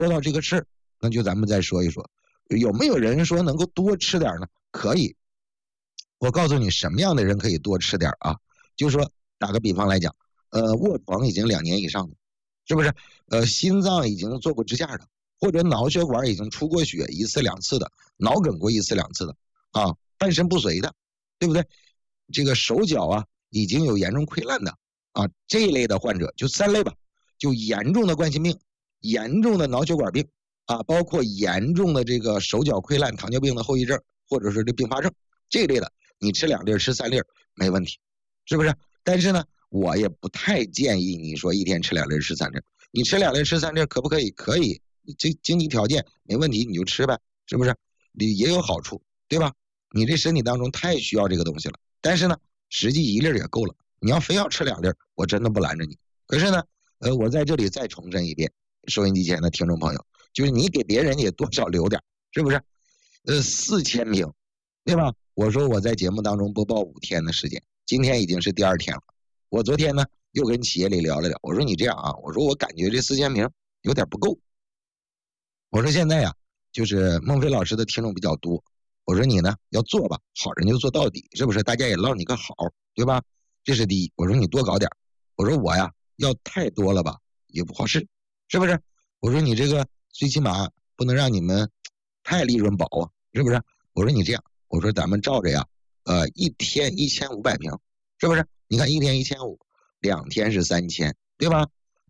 说到这个事儿，那就咱们再说一说，有没有人说能够多吃点呢？可以，我告诉你什么样的人可以多吃点啊？就是说，打个比方来讲，卧床已经2年以上的，是不是？心脏已经做过支架的，或者脑血管已经出过血1次2次的，脑梗过1次2次的，啊，半身不遂的，对不对？这个手脚啊已经有严重溃烂的啊，这一类的患者就3类吧，就严重的冠心病、严重的脑血管病啊，包括严重的这个手脚溃烂、糖尿病的后遗症，或者是这并发症这一类的，你吃2粒吃3粒没问题，是不是？但是呢，我也不太建议你说1天吃2粒吃3粒，你吃2粒吃3粒可不可以？可以，这经济条件没问题你就吃呗，是不是？你也有好处，对吧？你这身体当中太需要这个东西了，但是呢，实际1粒也够了。你要非要吃2粒，我真的不拦着你。可是呢，我在这里再重申一遍，收音机前的听众朋友，就是你给别人也多少留点，是不是？4000瓶，对吧？我说我在节目当中播报5天的时间，今天已经是第2天了。我昨天呢又跟企业里聊了聊，我说你这样啊，我说我感觉这4000瓶有点不够。我说现在呀，就是孟非老师的听众比较多。我说你呢要做吧，好人就做到底，是不是？大家也落你个好，对吧？这是第一。我说你多搞点，我说我呀要太多了吧也不好使，是不是？我说你这个最起码不能让你们太利润薄啊，是不是？我说你这样，我说咱们照着呀，1天1500瓶，是不是？你看1天1500，2天是3000，对吧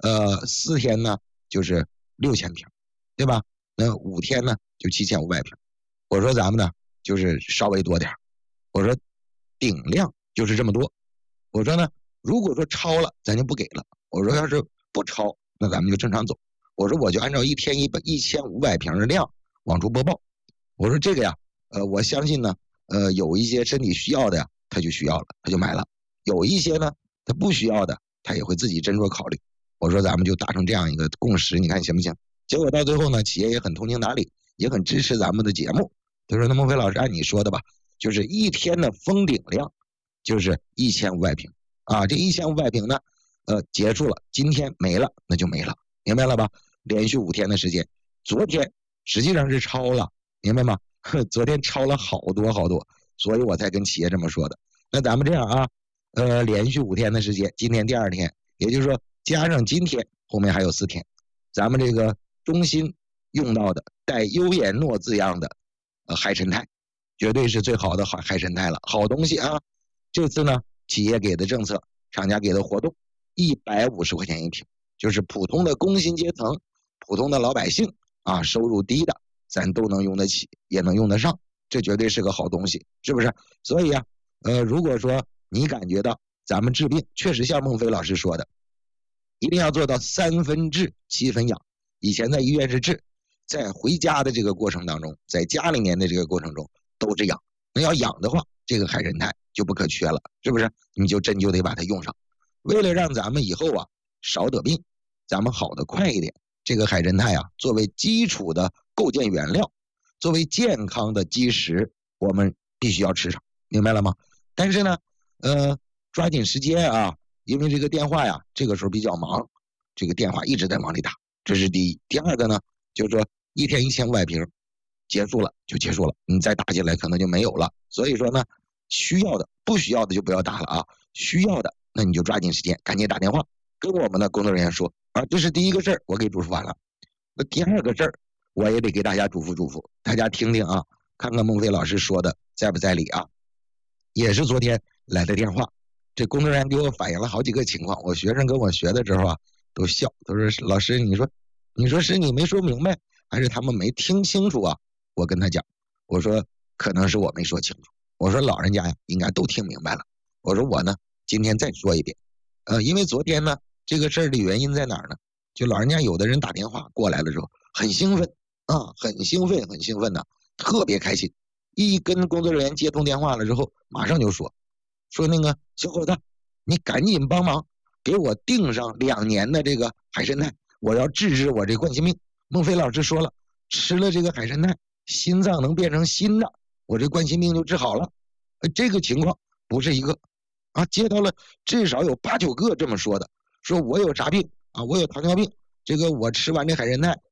？4天呢就是6000瓶，对吧？那5天呢就7500瓶。我说咱们呢就是稍微多点，我说顶量就是这么多。我说呢，如果说超了咱就不给了，我说要是不超那咱们就正常走。我说我就按照1天1500瓶的量往出播报。我说这个呀我相信呢有一些身体需要的呀他就需要了，他就买了，有一些呢他不需要的他也会自己斟酌考虑。我说咱们就达成这样一个共识，你看行不行？结果到最后呢，企业也很通情达理，也很支持咱们的节目。他说那孟非老师按你说的吧，就是1天的封顶量就是1500瓶啊，这1500瓶呢结束了，今天没了那就没了，明白了吧？连续5天的时间，昨天实际上是超了，明白吗？昨天超了好多好多，所以我才跟企业这么说的。那咱们这样啊连续5天的时间，今天第2天，也就是说加上今天后面还有4天，咱们这个中心用到的带优颜诺字样的海参肽，绝对是最好的海参肽了，好东西啊！这次呢，企业给的政策，厂家给的活动，150块钱1瓶，就是普通的工薪阶层、普通的老百姓啊，收入低的，咱都能用得起，也能用得上，这绝对是个好东西，是不是？所以啊，如果说你感觉到咱们治病确实像孟非老师说的，一定要做到3分治7分养。以前在医院是治，在回家的这个过程当中，在家里面的这个过程中都是养。那要养的话，这个海参肽就不可缺了，是不是？你就真就得把它用上。为了让咱们以后啊少得病，咱们好的快一点，这个海参肽啊作为基础的构建原料，作为健康的基石，我们必须要吃上，明白了吗？但是呢抓紧时间啊，因为这个电话呀这个时候比较忙，这个电话一直在往里打，这是第一。第二个呢，就是说1天1500瓶结束了就结束了，你再打进来可能就没有了。所以说呢，需要的不需要的就不要打了啊，需要的那你就抓紧时间赶紧打电话跟我们的工作人员说啊，这是第一个事儿，我给嘱咐完了。那第二个事儿我也得给大家嘱咐，大家听听啊，看看孟非老师说的在不在理啊。也是昨天来的电话，这工作人员给我反映了好几个情况，我学生跟我学的时候啊都笑，都说老师你说是你没说明白还是他们没听清楚啊？我跟他讲，我说可能是我没说清楚，我说老人家呀应该都听明白了，我说我呢今天再说一遍因为昨天呢这个事儿的原因在哪儿呢？就老人家有的人打电话过来了之后很兴奋啊，很兴奋的，特别开心，一跟工作人员接通电话了之后马上就说那个小伙子你赶紧帮忙给我订上2年的这个海参肽，我要治我这冠心病。孟非老师说了，吃了这个海参肽心脏能变成新的，我这冠心病就治好了。这个情况不是一个啊，接到了至少有8、9个这么说的，说我有啥病啊，我有糖尿病，这个我吃完这海参肽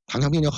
糖尿病就好。